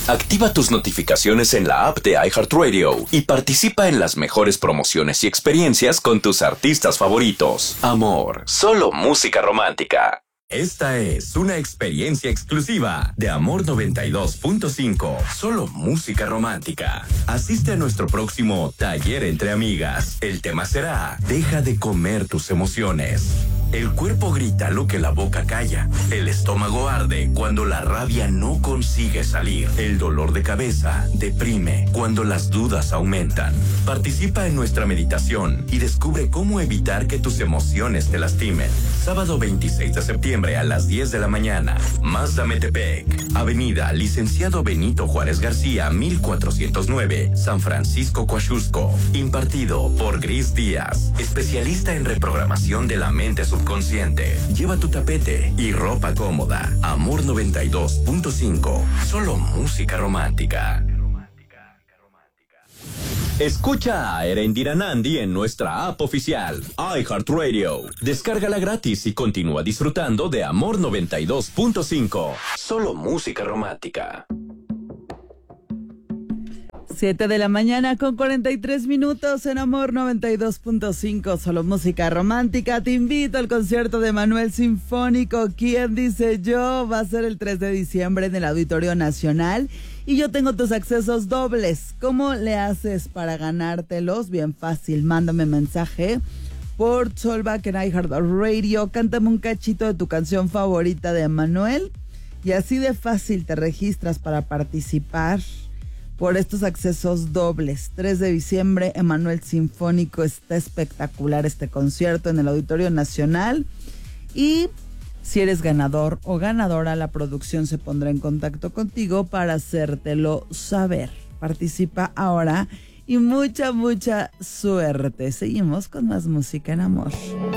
Activa tus notificaciones en la app de iHeartRadio y participa en las mejores promociones y experiencias con tus artistas favoritos. Amor, solo música romántica. Esta es una experiencia exclusiva de Amor 92.5. Solo música romántica. Asiste a nuestro próximo taller entre amigas. El tema será: deja de comer tus emociones. El cuerpo grita lo que la boca calla. El estómago arde cuando la rabia no consigue salir. El dolor de cabeza deprime cuando las dudas aumentan. Participa en nuestra meditación y descubre cómo evitar que tus emociones te lastimen. Sábado 26 de septiembre a las 10 de la mañana. Mazda Metepec, Avenida Licenciado Benito Juárez García, 1409, San Francisco, Coaxusco. Impartido por Gris Díaz, especialista en reprogramación de la mente subconsciente. Lleva tu tapete y ropa cómoda. Amor 92.5. Solo música romántica. Escucha a Erendira Nandi en nuestra app oficial, iHeartRadio. Descárgala gratis y continúa disfrutando de Amor 92.5. Solo música romántica. 7 de la mañana con 43 minutos en Amor 92.5, solo música romántica. Te invito al concierto de Manuel Sinfónico, ¿Quién dice yo? Va a ser el 3 de diciembre en el Auditorio Nacional y yo tengo tus accesos dobles. ¿Cómo le haces para ganártelos? Bien fácil, mándame mensaje por Solback en iHeartRadio, cántame un cachito de tu canción favorita de Manuel y así de fácil te registras para participar por estos accesos dobles. 3 de diciembre, Emanuel Sinfónico. Está espectacular este concierto en el Auditorio Nacional. Y si eres ganador o ganadora, la producción se pondrá en contacto contigo para hacértelo saber. Participa ahora y mucha, mucha suerte. Seguimos con más música en Amor.